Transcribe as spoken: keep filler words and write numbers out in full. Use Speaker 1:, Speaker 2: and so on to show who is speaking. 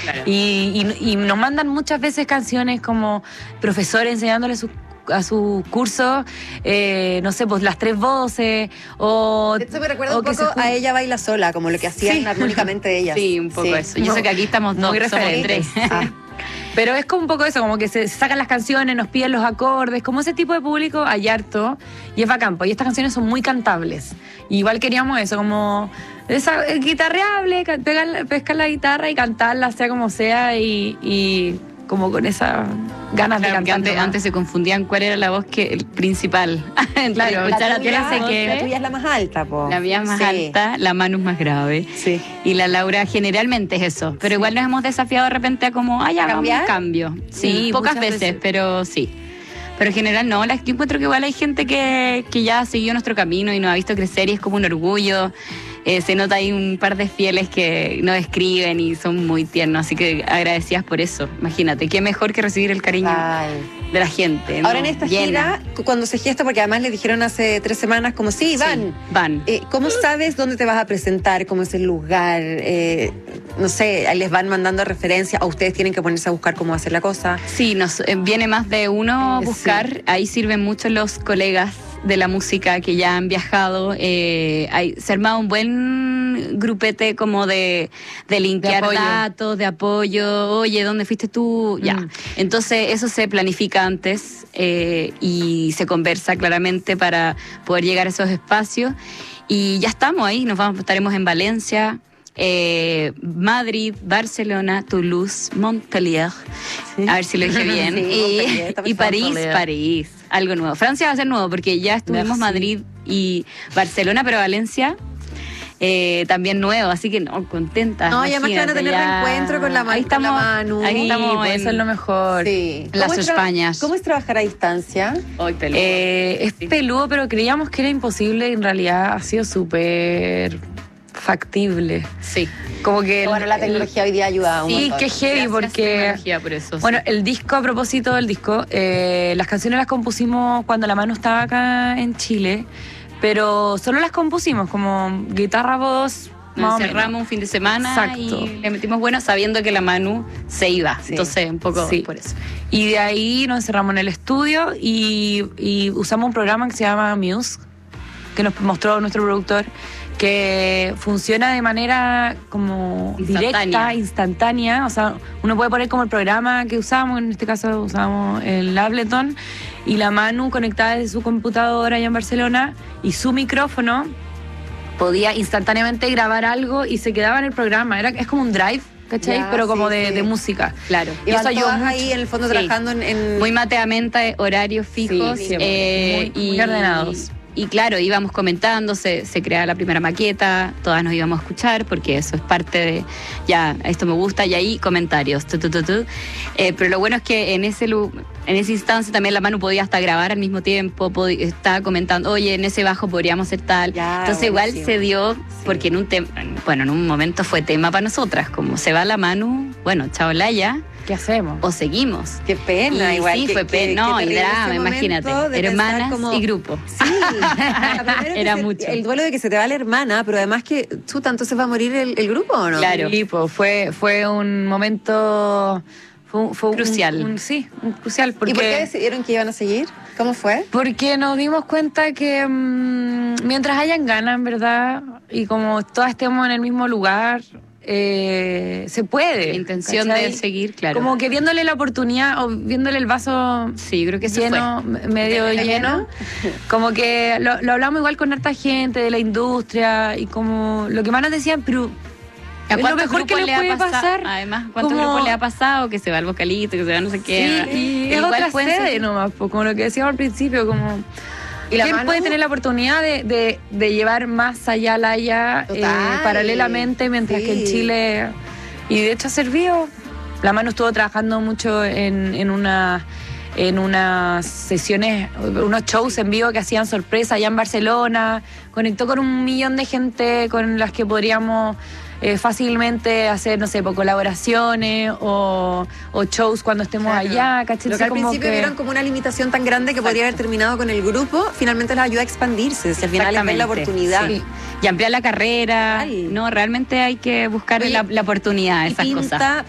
Speaker 1: Claro.
Speaker 2: Y, y, y nos mandan muchas veces canciones como profesores enseñándoles sus a su curso, eh, no sé, pues las tres voces, o...
Speaker 3: Esto me recuerda
Speaker 2: o
Speaker 3: un
Speaker 2: que
Speaker 3: poco
Speaker 2: se
Speaker 3: a Ella Baila Sola, como lo que hacían
Speaker 2: Sí.
Speaker 3: armónicamente ellas.
Speaker 1: Sí, un poco
Speaker 3: Sí.
Speaker 1: eso. Yo sé que aquí estamos dos,
Speaker 2: muy
Speaker 1: somos
Speaker 2: referentes.
Speaker 1: tres.
Speaker 2: Ah. Pero es como un poco eso, como que se sacan las canciones, nos piden los acordes, como ese tipo de público hay harto, y es bacán, pues, y estas canciones son muy cantables. Y igual queríamos eso, como esa eh, guitarreable, ca- pegar, pescar la guitarra y cantarla, sea como sea, y, y como con esa ganas
Speaker 1: Claro,
Speaker 2: de
Speaker 1: porque
Speaker 2: cantar.
Speaker 1: antes,
Speaker 2: nomás.
Speaker 1: antes se confundían cuál era la voz que el principal.
Speaker 2: Claro,
Speaker 1: escuchar
Speaker 3: La
Speaker 1: a
Speaker 3: tuya,
Speaker 1: todas las
Speaker 2: que-
Speaker 3: la
Speaker 1: voces.
Speaker 3: tuya es la más alta, po.
Speaker 1: La mía es más
Speaker 3: Sí.
Speaker 1: alta, la Manu es más grave.
Speaker 3: Sí.
Speaker 1: Y la Laura generalmente es eso. Pero
Speaker 2: Sí.
Speaker 1: igual nos hemos desafiado de repente a como, ah, ya, hagamos un
Speaker 3: ¿Cambiar?
Speaker 1: cambio. Sí,
Speaker 2: Sí,
Speaker 1: pocas
Speaker 2: muchas
Speaker 1: veces,
Speaker 2: veces.
Speaker 1: pero sí. Pero en general no, la, yo encuentro que igual hay gente que, que ya ha seguido nuestro camino y nos ha visto crecer y es como un orgullo. Eh, se nota ahí un par de fieles que nos escriben y son muy tiernos, así que agradecidas por eso. Imagínate, qué mejor que recibir el cariño
Speaker 3: Ay.
Speaker 1: de la gente. ¿no?
Speaker 3: Ahora en esta
Speaker 1: Llena.
Speaker 3: gira, cu- cuando se gesta, porque además le dijeron hace tres semanas como, sí, van.
Speaker 1: Sí, van.
Speaker 3: Eh, ¿Cómo sabes dónde te vas a presentar? ¿Cómo es el lugar? Eh, no sé, les van mandando referencias o ustedes tienen que ponerse a buscar cómo hacer la cosa.
Speaker 1: Sí, nos eh, viene más de uno
Speaker 3: Eh,
Speaker 1: buscar.
Speaker 3: sí.
Speaker 1: Ahí sirven mucho los colegas de la música que ya han viajado. Eh, hay, se ha armado un buen grupete como de, de linkear
Speaker 2: apoyo.
Speaker 1: datos, de apoyo. Oye, ¿dónde fuiste tú? Ya.
Speaker 2: Mm.
Speaker 1: Entonces eso se planifica antes eh, y se conversa claramente para poder llegar a esos espacios. Y ya estamos ahí, nos vamos, estaremos en Valencia, eh, Madrid, Barcelona, Toulouse, Montpellier,
Speaker 3: Sí.
Speaker 1: a ver si lo dije bien,
Speaker 3: Sí, Montpellier,
Speaker 1: y,
Speaker 3: está
Speaker 1: y París,
Speaker 2: Montpellier.
Speaker 1: París, algo nuevo. Francia va a ser nuevo porque ya estuvimos
Speaker 2: Merci.
Speaker 1: Madrid y Barcelona, pero Valencia eh, también nuevo, así que no, contenta.
Speaker 3: No, y además que van a
Speaker 1: imagínate,
Speaker 3: tener
Speaker 1: ya.
Speaker 3: reencuentro con la, Ma-
Speaker 1: Ahí
Speaker 3: con la
Speaker 1: estamos,
Speaker 3: Manu.
Speaker 1: ahí
Speaker 2: Sí,
Speaker 1: estamos
Speaker 2: pues
Speaker 1: en-
Speaker 2: eso es lo mejor.
Speaker 3: Sí.
Speaker 1: Las
Speaker 3: ¿Cómo es tra-
Speaker 1: Españas.
Speaker 3: ¿Cómo es trabajar a distancia?
Speaker 1: Hoy peludo.
Speaker 2: Eh, es
Speaker 1: Sí.
Speaker 2: peludo, pero creíamos que era imposible y en realidad ha sido súper factible.
Speaker 1: Sí.
Speaker 2: Como que el-
Speaker 3: Bueno, la
Speaker 2: el-
Speaker 3: tecnología hoy día ayuda un
Speaker 2: Sí,
Speaker 3: montón.
Speaker 2: que heavy
Speaker 1: Gracias,
Speaker 2: porque...
Speaker 1: tecnología, por eso, sí.
Speaker 2: Bueno, el disco, a propósito del disco, eh, las canciones las compusimos cuando la Manu estaba acá en Chile, pero solo las compusimos como guitarra, voz, más
Speaker 1: Nos
Speaker 2: o menos.
Speaker 1: encerramos un fin de semana
Speaker 2: Exacto.
Speaker 1: y le metimos bueno sabiendo que la Manu se iba.
Speaker 3: Sí.
Speaker 1: Entonces, un poco
Speaker 2: Sí.
Speaker 1: por eso.
Speaker 2: Y de ahí nos encerramos en el estudio y, y usamos un programa que se llama Muse, que nos mostró nuestro productor, que funciona de manera como
Speaker 1: Instantánea.
Speaker 2: directa, instantánea. O sea, uno puede poner como el programa que usamos, en este caso usamos el Ableton, y la Manu conectada desde su computadora allá en Barcelona y su micrófono podía instantáneamente grabar algo y se quedaba en el programa. Era, es como un drive, ¿cachai?
Speaker 3: Ya,
Speaker 2: Pero como
Speaker 3: sí,
Speaker 2: de,
Speaker 3: sí.
Speaker 2: de música.
Speaker 1: Claro.
Speaker 3: Y
Speaker 2: Y
Speaker 3: van
Speaker 2: eso ayudó
Speaker 3: todas
Speaker 2: mucho.
Speaker 3: ahí en el fondo
Speaker 1: Sí.
Speaker 3: trabajando en... en-
Speaker 1: Muy mateamente, horarios fijos.
Speaker 2: Sí,
Speaker 1: eh,
Speaker 2: muy- muy ordenados.
Speaker 1: Y claro, íbamos comentando, se, se creaba la primera maqueta, todas nos íbamos a escuchar, porque eso es parte de, ya, esto me gusta, y ahí comentarios. Tu, tu, tu, tu. Eh, pero lo bueno es que en ese lu- en esa instancia también la Manu podía hasta grabar al mismo tiempo, pod- estaba comentando, oye, en ese bajo podríamos hacer tal.
Speaker 3: Ya,
Speaker 1: Entonces igual
Speaker 3: buenísimo.
Speaker 1: se dio, porque en un tema, bueno, en un momento fue tema para nosotras, como se va la Manu, bueno, chao Laya,
Speaker 2: ¿Qué hacemos?
Speaker 1: o seguimos.
Speaker 3: Qué pena,
Speaker 1: Y
Speaker 3: igual.
Speaker 1: sí,
Speaker 3: que-
Speaker 1: fue
Speaker 3: que-
Speaker 1: pena, no,
Speaker 3: que
Speaker 1: y
Speaker 3: terrible
Speaker 1: drama,
Speaker 3: ese
Speaker 1: imagínate,
Speaker 3: momento de pensar
Speaker 1: hermanas
Speaker 3: como-
Speaker 1: y grupo.
Speaker 3: Sí, la primera que
Speaker 1: Era
Speaker 3: se-
Speaker 1: mucho.
Speaker 3: El duelo de que se te va la hermana, pero además que, chuta, entonces va a morir el, el grupo, ¿o no?
Speaker 1: Claro.
Speaker 2: Sí, pues, fue, fue un momento... Fue, un- fue un-
Speaker 1: Crucial.
Speaker 2: un- sí, un crucial. Porque,
Speaker 3: ¿Y por qué decidieron que iban a seguir? ¿Cómo fue?
Speaker 2: Porque nos dimos cuenta que mm, mientras hayan ganas, en verdad, y como todas estemos en el mismo lugar, eh, se puede.
Speaker 1: La intención
Speaker 2: ¿cachai?
Speaker 1: de seguir, claro.
Speaker 2: Como que viéndole la oportunidad o viéndole el vaso
Speaker 1: Sí, yo creo que eso
Speaker 2: lleno, m- medio
Speaker 3: ¿Está
Speaker 2: lleno. Como que lo, lo hablamos igual con harta gente de la industria y como lo que más nos decían, pero
Speaker 1: ¿A
Speaker 2: es lo
Speaker 1: cuántos
Speaker 2: mejor que
Speaker 1: grupos
Speaker 2: le
Speaker 1: le ha
Speaker 2: puede
Speaker 1: pasado?
Speaker 2: pasar.
Speaker 1: Además, ¿cuántos
Speaker 2: Como-
Speaker 1: grupos le ha pasado? Que se va el vocalito, que se va no sé qué.
Speaker 2: Sí, y es
Speaker 1: Igual
Speaker 2: otra
Speaker 1: pueden
Speaker 2: sede
Speaker 1: ser-
Speaker 2: nomás, pues, como lo que decíamos al principio, como...
Speaker 3: ¿Y la
Speaker 2: ¿Quién
Speaker 3: Manu?
Speaker 2: puede tener la oportunidad de, de, de llevar más allá la Haya eh,
Speaker 3: Total.
Speaker 2: paralelamente, mientras
Speaker 3: Sí.
Speaker 2: que en Chile... Y de hecho ha servido. La Manu estuvo trabajando mucho en, en una en unas sesiones, unos shows en vivo que hacían sorpresa allá en Barcelona. Conectó con un millón de gente con las que podríamos eh, fácilmente hacer, no sé, pues, colaboraciones o, o shows cuando estemos
Speaker 3: Claro.
Speaker 2: allá, ¿cachai?
Speaker 3: Lo que al
Speaker 2: Como
Speaker 3: principio
Speaker 2: que-
Speaker 3: vieron como una limitación tan grande que podría haber terminado con el grupo, finalmente les ayuda a expandirse. Si al final les ven la
Speaker 1: Exactamente,
Speaker 3: oportunidad.
Speaker 1: sí. Y ampliar la carrera.
Speaker 3: Total.
Speaker 1: No, realmente hay que buscar
Speaker 3: Oye,
Speaker 1: la, la oportunidad,
Speaker 3: Y
Speaker 1: esas
Speaker 3: pinta,
Speaker 1: cosas.